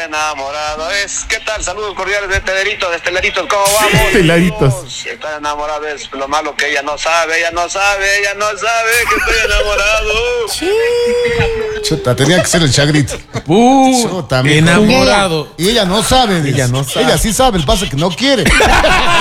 enamorado. ¿Qué tal? Saludos cordiales de Estelaritos, ¿cómo vamos? Estelaritos. Estar enamorado es lo malo que ella no sabe que estoy enamorado. Chuta, tenía que ser el Chagrito. Chuta, enamorado. Y ella no sabe. Ella no sabe. Ella sí sabe, el pasa que no quiere.